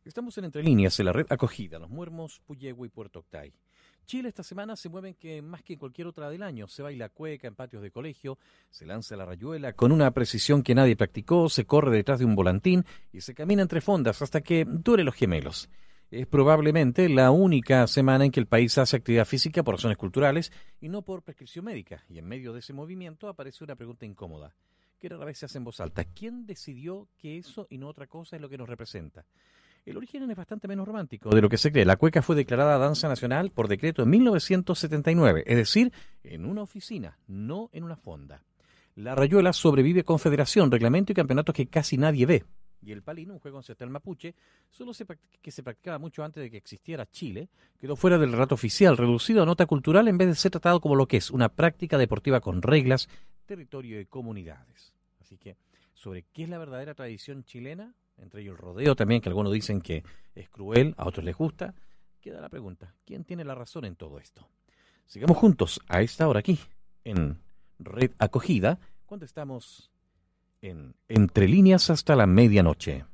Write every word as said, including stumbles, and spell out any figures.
Estamos en Entre Líneas, en la red acogida, Los Muermos, Puyehue y Puerto Octay. Chile esta semana se mueven que más que en cualquier otra del año. Se baila cueca en patios de colegio, se lanza la rayuela con una precisión que nadie practicó, se corre detrás de un volantín y se camina entre fondas hasta que dure los gemelos. Es probablemente la única semana en que el país hace actividad física por razones culturales y no por prescripción médica. Y en medio de ese movimiento aparece una pregunta incómoda, que rara vez se hace en voz alta. ¿Quién decidió que eso y no otra cosa es lo que nos representa? El origen es bastante menos romántico de lo que se cree. La cueca fue declarada danza nacional por decreto en mil novecientos setenta y nueve, es decir, en una oficina, no en una fonda. La rayuela sobrevive con federación, reglamento y campeonatos que casi nadie ve. Y el palín, un juego ancestral mapuche, solo se que se practicaba mucho antes de que existiera Chile, quedó fuera del relato oficial, reducido a nota cultural en vez de ser tratado como lo que es, una práctica deportiva con reglas, territorio y comunidades. Así que, sobre qué es la verdadera tradición chilena, entre ellos el rodeo también, que algunos dicen que es cruel, a otros les gusta, queda la pregunta, ¿quién tiene la razón en todo esto? Sigamos juntos a esta hora aquí, en Red Acogida, cuando estamos en Entre Líneas hasta la medianoche.